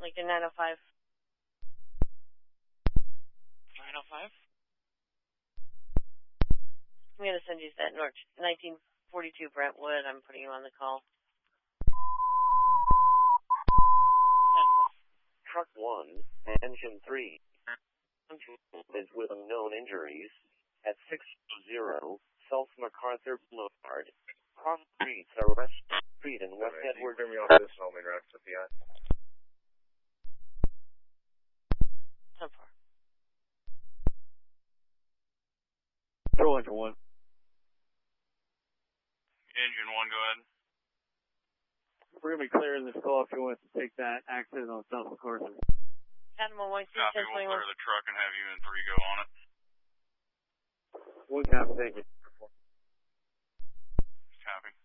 Lincoln 905. 905? I'm going to send you that 1942 Brentwood. I'm putting you on the call. Truck 1, engine 3, is with unknown injuries at 600 South MacArthur Boulevard. Cross streets are West Street and West Edward. Bring me off this home in route to Fiat. 10-4. Control engine 1. Engine 1, go ahead. We're going to be clearing this call if you want us to take that accident on South MacArthur. Animal 1 C Copy, we'll clear the truck and have you and 3 go on it. 1 copy, thank you. Copy.